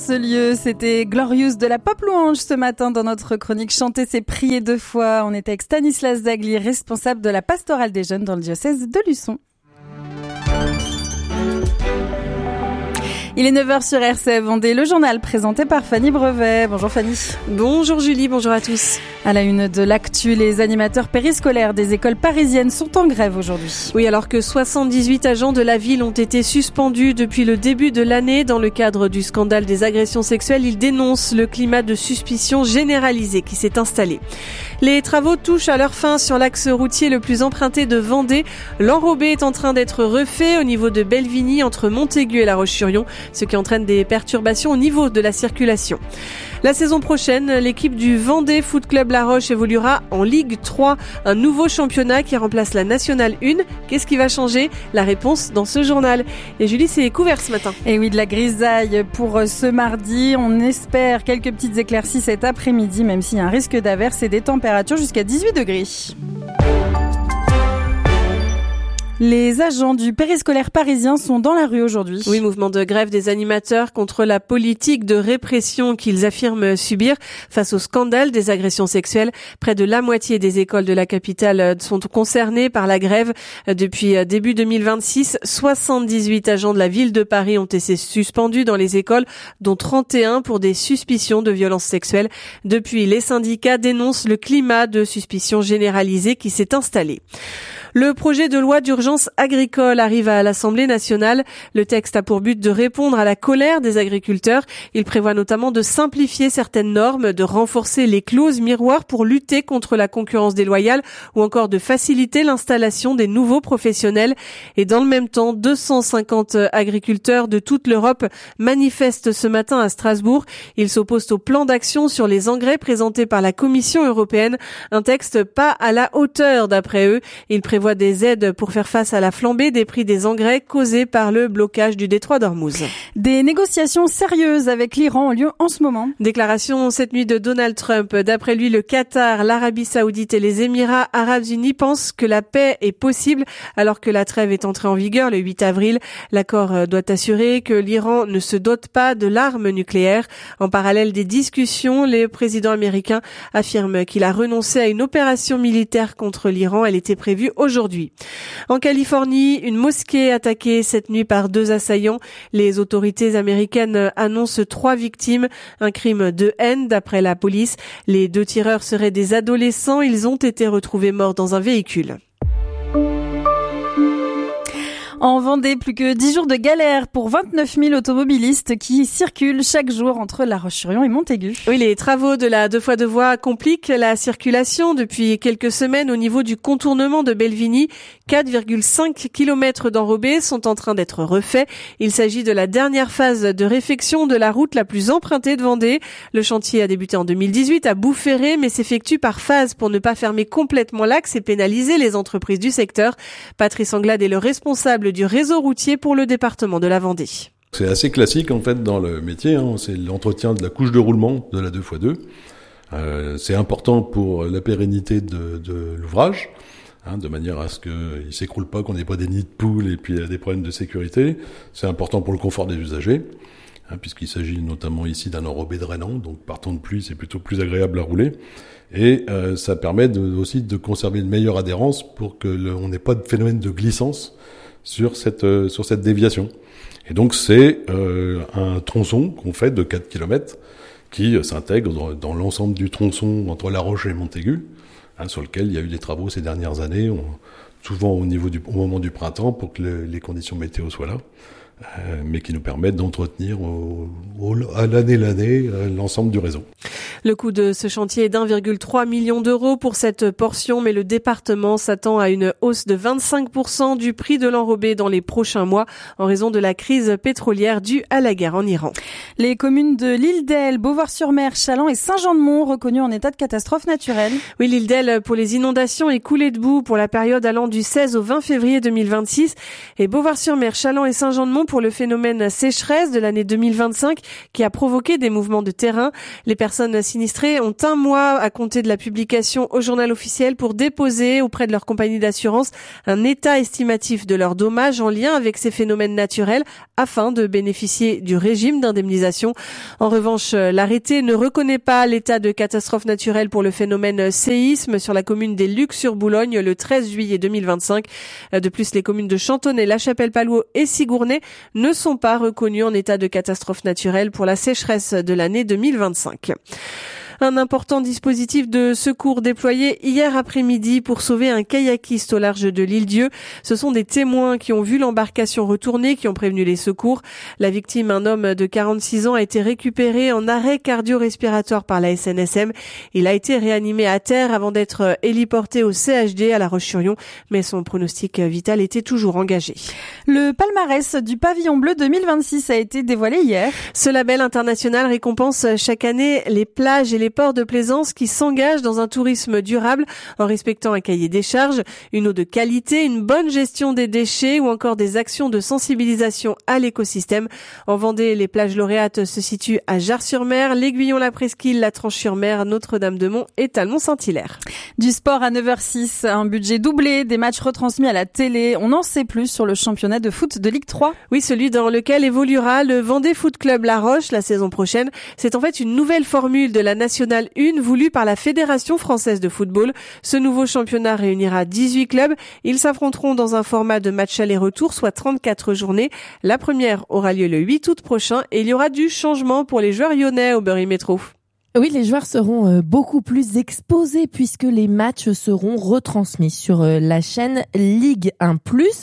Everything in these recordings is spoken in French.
Ce lieu, c'était Glorious de la pop louange ce matin dans notre chronique Chanter, c'est prier deux fois. On était avec Stanislas Zagli, responsable de la pastorale des jeunes dans le diocèse de Luçon. Il est 9h sur RCF Vendée, le journal présenté par Fanny Brevet. Bonjour Fanny. Bonjour Julie, bonjour à tous. À la une de l'actu, les animateurs périscolaires des écoles parisiennes sont en grève aujourd'hui. Oui, alors que 78 agents de la ville ont été suspendus depuis le début de l'année dans le cadre du scandale des agressions sexuelles, ils dénoncent le climat de suspicion généralisé qui s'est installé. Les travaux touchent à leur fin sur l'axe routier le plus emprunté de Vendée. L'enrobé est en train d'être refait au niveau de Bellevigny entre Montaigu et La Roche-sur-Yon, ce qui entraîne des perturbations au niveau de la circulation. La saison prochaine, l'équipe du Vendée Foot Club La Roche évoluera en Ligue 3, un nouveau championnat qui remplace la Nationale 1. Qu'est-ce qui va changer? La réponse dans ce journal. Et Julie, c'est couvert ce matin. Et oui, de la grisaille pour ce mardi. On espère quelques petites éclaircies cet après-midi, même s'il y a un risque d'averse et des températures jusqu'à 18 degrés. Les agents du périscolaire parisien sont dans la rue aujourd'hui. Oui, mouvement de grève des animateurs contre la politique de répression qu'ils affirment subir face au scandale des agressions sexuelles. Près de la moitié des écoles de la capitale sont concernées par la grève. Depuis début 2026, 78 agents de la ville de Paris ont été suspendus dans les écoles, dont 31 pour des suspicions de violences sexuelles. Depuis, les syndicats dénoncent le climat de suspicion généralisée qui s'est installé. Le projet de loi d'urgence agricole arrive à l'Assemblée nationale. Le texte a pour but de répondre à la colère des agriculteurs. Il prévoit notamment de simplifier certaines normes, de renforcer les clauses miroirs pour lutter contre la concurrence déloyale ou encore de faciliter l'installation des nouveaux professionnels. Et dans le même temps, 250 agriculteurs de toute l'Europe manifestent ce matin à Strasbourg. Ils s'opposent au plan d'action sur les engrais présenté par la Commission européenne. Un texte pas à la hauteur d'après eux. Ils prévoient des aides pour faire face à la flambée des prix des engrais causés par le blocage du détroit d'Ormuz. Des négociations sérieuses avec l'Iran ont lieu en ce moment. Déclaration cette nuit de Donald Trump. D'après lui, le Qatar, l'Arabie Saoudite et les Émirats Arabes Unis pensent que la paix est possible alors que la trêve est entrée en vigueur le 8 avril. L'accord doit assurer que l'Iran ne se dote pas de l'arme nucléaire. En parallèle des discussions, le président américain affirme qu'il a renoncé à une opération militaire contre l'Iran. Elle était prévue aujourd'hui. En Californie, une mosquée attaquée cette nuit par 2 assaillants. Les autorités américaines annoncent 3 victimes. Un crime de haine d'après la police. Les 2 tireurs seraient des adolescents. Ils ont été retrouvés morts dans un véhicule. En Vendée, plus que 10 jours de galère pour 29 000 automobilistes qui circulent chaque jour entre La Roche-sur-Yon et Montaigu. Oui, les travaux de la 2x2 voies compliquent la circulation depuis quelques semaines au niveau du contournement de Bellevigny. 4,5 km d'enrobés sont en train d'être refaits. Il s'agit de la dernière phase de réfection de la route la plus empruntée de Vendée. Le chantier a débuté en 2018 à Boufféré, mais s'effectue par phase pour ne pas fermer complètement l'axe et pénaliser les entreprises du secteur. Patrice Anglade est le responsable du réseau routier pour le département de la Vendée. C'est assez classique en fait dans le métier, c'est l'entretien de la couche de roulement de la 2x2. C'est important pour la pérennité de l'ouvrage, de manière à ce qu'il ne s'écroule pas, qu'on n'ait pas des nids de poules et puis des problèmes de sécurité. C'est important pour le confort des usagers, puisqu'il s'agit notamment ici d'un enrobé drainant, donc par temps de pluie c'est plutôt plus agréable à rouler. Et ça permet aussi de conserver une meilleure adhérence pour qu'on n'ait pas de phénomène de glissance sur cette déviation. Et donc c'est un tronçon qu'on fait de 4 km qui s'intègre dans l'ensemble du tronçon entre La Roche et Montaigu, sur lequel il y a eu des travaux ces dernières années, souvent au moment du printemps pour que les conditions météo soient là, mais qui nous permettent d'entretenir à l'année l'ensemble du réseau. Le coût de ce chantier est d'1,3 million d'euros pour cette portion, mais le département s'attend à une hausse de 25% du prix de l'enrobé dans les prochains mois en raison de la crise pétrolière due à la guerre en Iran. Les communes de l'île d'Elle, Beauvoir-sur-Mer, Challans et Saint-Jean-de-Mont reconnues en état de catastrophe naturelle. Oui, l'île d'Elle pour les inondations et coulées de boue pour la période allant du 16 au 20 février 2026 et Beauvoir-sur-Mer, Challans et Saint-Jean-de-Mont pour le phénomène sécheresse de l'année 2025 qui a provoqué des mouvements de terrain. Les personnes sinistrés ont un mois à compter de la publication au journal officiel pour déposer auprès de leur compagnie d'assurance un état estimatif de leurs dommages en lien avec ces phénomènes naturels afin de bénéficier du régime d'indemnisation. En revanche, l'arrêté ne reconnaît pas l'état de catastrophe naturelle pour le phénomène séisme sur la commune des Lucs-sur-Boulogne le 13 juillet 2025. De plus, les communes de Chantonnay, La Chapelle-Palouot et Sigournay ne sont pas reconnues en état de catastrophe naturelle pour la sécheresse de l'année 2025. Un important dispositif de secours déployé hier après-midi pour sauver un kayakiste au large de l'île Dieu. Ce sont des témoins qui ont vu l'embarcation retourner, qui ont prévenu les secours. La victime, un homme de 46 ans, a été récupéré en arrêt cardio-respiratoire par la SNSM. Il a été réanimé à terre avant d'être héliporté au CHD à La Roche-sur-Yon, mais son pronostic vital était toujours engagé. Le palmarès du Pavillon Bleu 2026 a été dévoilé hier. Ce label international récompense chaque année les plages et les ports de plaisance qui s'engagent dans un tourisme durable en respectant un cahier des charges, une eau de qualité, une bonne gestion des déchets ou encore des actions de sensibilisation à l'écosystème. En Vendée, les plages lauréates se situent à Jars-sur-Mer, l'Aiguillon-la-Presqu'île, la Tranche-sur-Mer, Notre-Dame-de-Mont et Talmont-Saint-Hilaire. Du sport à 9h06, un budget doublé, des matchs retransmis à la télé. On en sait plus sur le championnat de foot de Ligue 3. Oui, celui dans lequel évoluera le Vendée Foot Club La Roche la saison prochaine. C'est en fait une nouvelle formule de la Nationale 1 voulue par la Fédération française de football. Ce nouveau championnat réunira 18 clubs. Ils s'affronteront dans un format de match aller-retour, soit 34 journées. La première aura lieu le 8 août prochain et il y aura du changement pour les joueurs lyonnais au Bury Métro. Oui, les joueurs seront beaucoup plus exposés puisque les matchs seront retransmis sur la chaîne Ligue 1+.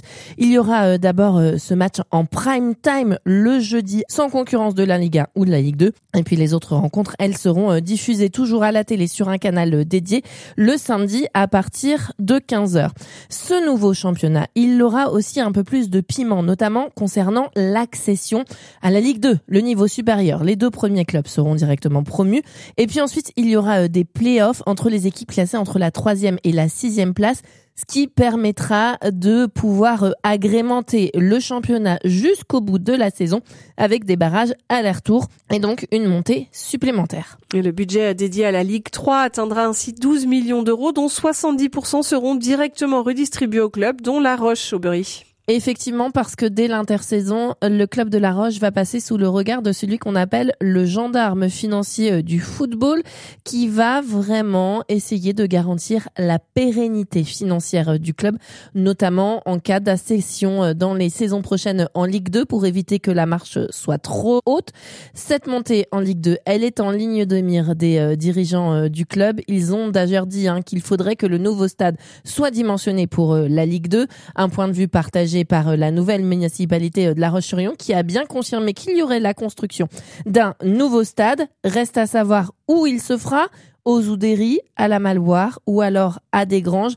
Il y aura d'abord ce match en prime time le jeudi sans concurrence de la Ligue 1 ou de la Ligue 2. Et puis les autres rencontres, elles seront diffusées toujours à la télé sur un canal dédié le samedi à partir de 15h. Ce nouveau championnat, il aura aussi un peu plus de piment, notamment concernant l'accession à la Ligue 2, le niveau supérieur. Les 2 premiers clubs seront directement promus. Et puis ensuite, il y aura des play-offs entre les équipes classées entre la 3e et la 6e place, ce qui permettra de pouvoir agrémenter le championnat jusqu'au bout de la saison avec des barrages aller-retour et donc une montée supplémentaire. Et le budget dédié à la Ligue 3 atteindra ainsi 12 millions d'euros, dont 70% seront directement redistribués au club, dont La Roche au Bury. Effectivement, parce que dès l'intersaison, le club de La Roche va passer sous le regard de celui qu'on appelle le gendarme financier du football, qui va vraiment essayer de garantir la pérennité financière du club, notamment en cas d'accession dans les saisons prochaines en Ligue 2 pour éviter que la marche soit trop haute. Cette montée en Ligue 2, elle est en ligne de mire des dirigeants du club. Ils ont d'ailleurs dit qu'il faudrait que le nouveau stade soit dimensionné pour la Ligue 2, un point de vue partagé par la nouvelle municipalité de La Roche-sur-Yon qui a bien confirmé qu'il y aurait la construction d'un nouveau stade. Reste à savoir où il se fera, aux Oudéry, à la Maloire ou alors à des granges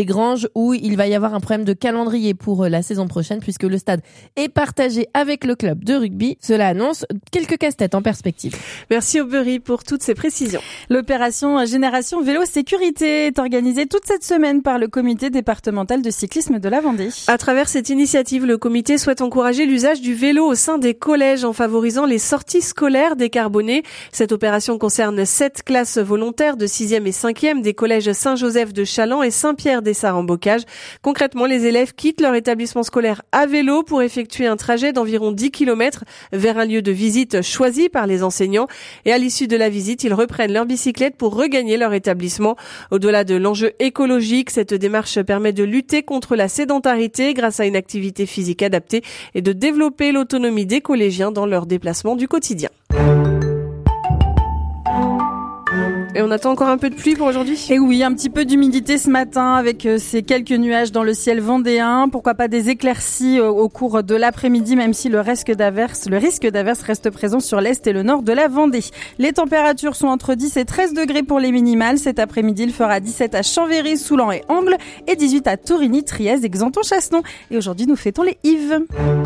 où il va y avoir un problème de calendrier pour la saison prochaine puisque le stade est partagé avec le club de rugby. Cela annonce quelques casse-têtes en perspective. Merci au Bury pour toutes ces précisions. L'opération Génération Vélo Sécurité est organisée toute cette semaine par le comité départemental de cyclisme de la Vendée. À travers cette initiative, le comité souhaite encourager l'usage du vélo au sein des collèges en favorisant les sorties scolaires décarbonées. Cette opération concerne 7 classes volontaires de 6e et 5e des collèges Saint-Joseph de Chaland et Saint-Pierre-des-Sarres en Bocage. Concrètement, les élèves quittent leur établissement scolaire à vélo pour effectuer un trajet d'environ 10 km vers un lieu de visite choisi par les enseignants. Et à l'issue de la visite, ils reprennent leur bicyclette pour regagner leur établissement. Au-delà de l'enjeu écologique, cette démarche permet de lutter contre la sédentarité grâce à une activité physique adaptée et de développer l'autonomie des collégiens dans leurs déplacements du quotidien. Et on attend encore un peu de pluie pour aujourd'hui. Et oui, un petit peu d'humidité ce matin avec ces quelques nuages dans le ciel vendéen. Pourquoi pas des éclaircies au cours de l'après-midi, même si le risque d'averse reste présent sur l'est et le nord de la Vendée. Les températures sont entre 10 et 13 degrés pour les minimales. Cet après-midi, il fera 17 à Chambéry, Soulan et Angles et 18 à Torigny, Trièze et Xanthon-Chassenon. Et aujourd'hui, nous fêtons les Yves.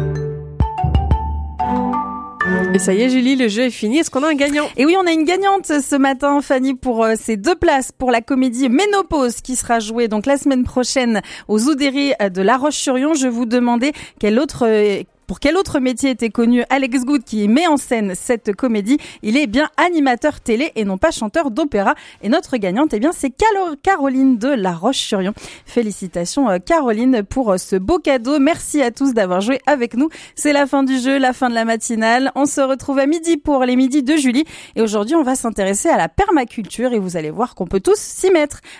Et ça y est, Julie, le jeu est fini. Est-ce qu'on a un gagnant? Et oui, on a une gagnante ce matin, Fanny, pour ces 2 places pour la comédie Ménopause qui sera jouée donc la semaine prochaine aux Oudéry de La Roche-sur-Yon. Je vous demandais quel autre pour quel autre métier était connu Alex Good qui met en scène cette comédie? Il est bien animateur télé et non pas chanteur d'opéra. Et notre gagnante, c'est Caroline de La Roche-sur-Yon. Félicitations Caroline pour ce beau cadeau. Merci à tous d'avoir joué avec nous. C'est la fin du jeu, la fin de la matinale. On se retrouve à midi pour les midis de Julie. Et aujourd'hui, on va s'intéresser à la permaculture et vous allez voir qu'on peut tous s'y mettre.